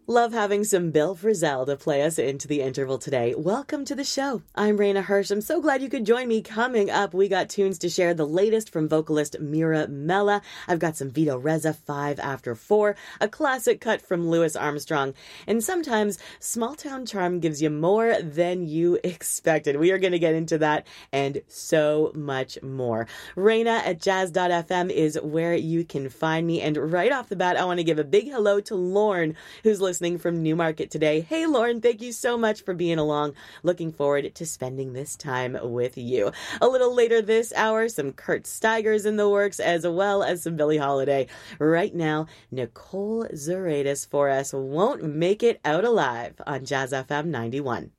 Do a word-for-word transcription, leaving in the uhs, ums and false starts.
Love having some Bill Frisell to play us into the interval today. Welcome to the show. I'm Raina Hirsch. I'm so glad you could join me. Coming up, we got tunes to share, the latest from vocalist Mira Mella. I've got some Vito Reza, Five After Four, a classic cut from Louis Armstrong, and sometimes small town charm gives you more than you expected. We are going to get into that and so much more. Raina at jazz dot f m is where you can find me, and right off the bat, I want to give a big hello to Lauren, who's listening from Newmarket today. Hey, Lauren, thank you so much for being along. Looking forward to spending this time with you. A little later this hour, some Kurt Steiger's in the works, as well as some Billie Holiday. Right now, Nicole Zuraitis for us. Won't Make It Out Alive on Jazz F M ninety-one.